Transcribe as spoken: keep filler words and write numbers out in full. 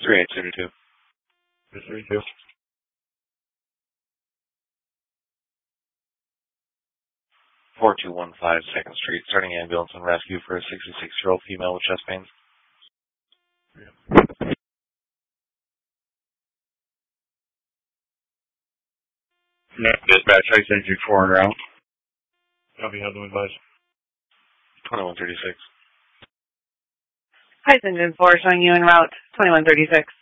three eight two two. three three two. four two one five second Street, starting ambulance and rescue for a sixty-six-year-old female with chest pains. Yeah, dispatch, I sent you four en route. Copy, how do we advise? twenty-one thirty-six. Hi, Engine four, showing you en route, twenty-one thirty-six.